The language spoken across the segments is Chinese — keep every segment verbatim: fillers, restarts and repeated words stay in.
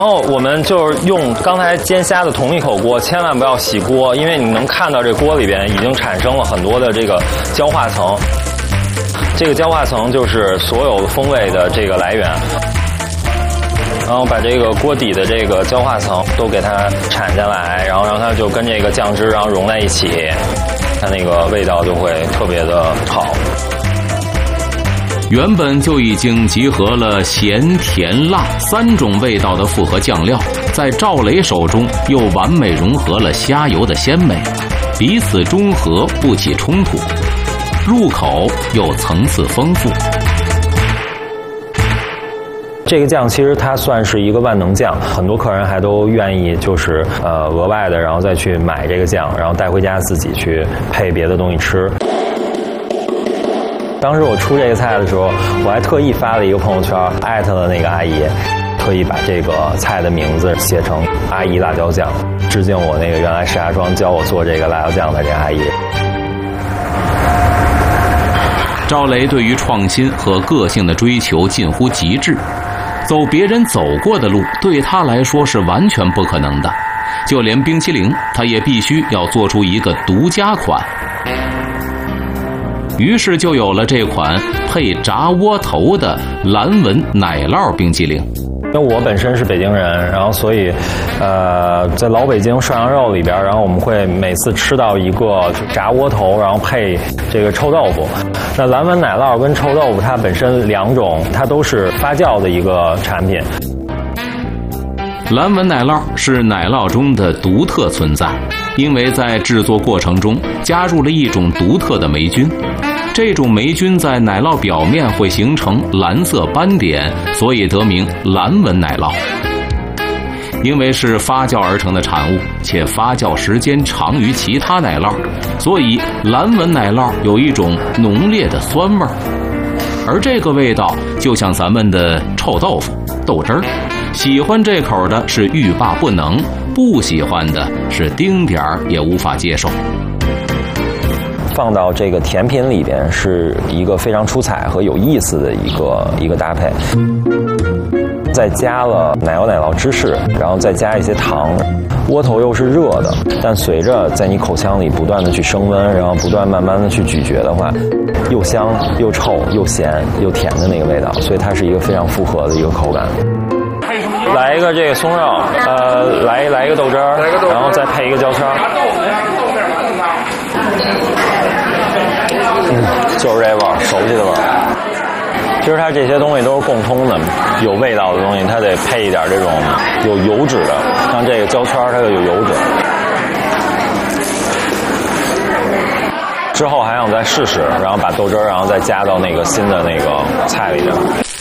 然后我们就是用刚才煎虾的同一口锅，千万不要洗锅，因为你能看到这锅里边已经产生了很多的这个焦化层，这个焦化层就是所有风味的这个来源。然后把这个锅底的这个焦化层都给它铲下来，然后让它就跟这个酱汁然后融在一起，它那个味道就会特别的好。 原本就已经集合了咸甜辣三种味道的复合酱料，在赵雷手中又完美融合了虾油的鲜美，彼此中和不起冲突，入口又层次丰富。 这个酱其实它算是一个万能酱，很多客人还都愿意就是呃额外的然后再去买这个酱，然后带回家自己去配别的东西吃。当时我出这个菜的时候，我还特意发了一个朋友圈，艾特了那个阿姨，特意把这个菜的名字写成阿姨辣椒酱，致敬我那个原来石家庄教我做这个辣椒酱的这个阿姨。 赵雷对于创新和个性的追求近乎极致，走别人走过的路对他来说是完全不可能的，就连冰淇淋他也必须要做出一个独家款。于是就有了这款配炸窝头的蓝纹奶酪冰淇淋。 因为我本身是北京人，然后所以，呃，在老北京涮羊肉里边，然后我们会每次吃到一个炸窝头，然后配这个臭豆腐。那蓝纹奶酪跟臭豆腐它本身两种，它都是发酵的一个产品。 蓝纹奶酪是奶酪中的独特存在，因为在制作过程中加入了一种独特的霉菌。这种霉菌在奶酪表面会形成蓝色斑点，所以得名蓝纹奶酪。因为是发酵而成的产物，且发酵时间长于其他奶酪，所以蓝纹奶酪有一种浓烈的酸味儿。而这个味道就像咱们的臭豆腐、豆汁儿，喜欢这口的是欲罢不能，不喜欢的是丁点儿也无法接受。 放到这个甜品里边是一个非常出彩和有意思的一个一个搭配，再加了奶油奶酪芝士，然后再加一些糖，窝头又是热的，但随着在你口腔里不断的去升温，然后不断慢慢的去咀嚼的话，又香又臭又咸又甜的那个味道，所以它是一个非常复合的一个口感。来一个这个松肉，呃，来来一个豆汁儿，然后再配一个焦圈。嗯，就是这味儿，熟悉的味儿。其实它这些东西都是共通的，有味道的东西，它得配一点这种有油脂的，像这个焦圈它就有油脂。之后还想再试试，然后把豆汁儿，然后再加到那个新的那个菜里边。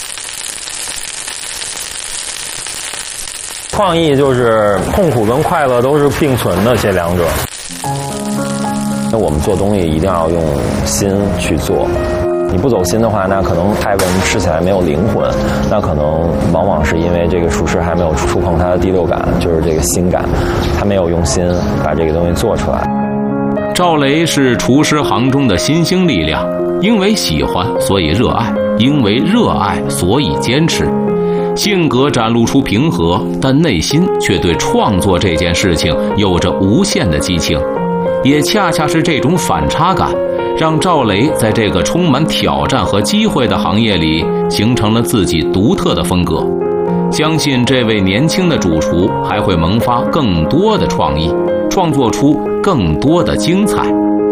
创意就是痛苦跟快乐都是并存的，这两者。那我们做东西一定要用心去做，你不走心的话，那可能菜为什么吃起来没有灵魂？那可能往往是因为这个厨师还没有触碰他的第六感，就是这个心感，他没有用心把这个东西做出来。 赵雷是厨师行中的新兴力量，因为喜欢所以热爱，因为热爱所以坚持。性格展露出平和，但内心却对创作这件事情有着无限的激情。也恰恰是这种反差感，让赵雷在这个充满挑战和机会的行业里形成了自己独特的风格。相信这位年轻的主厨还会萌发更多的创意，创作出更多的精彩。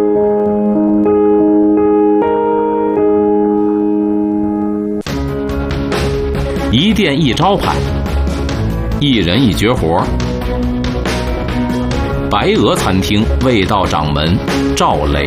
一店一招牌，一人一绝活。白鹅餐厅味道掌门赵雷。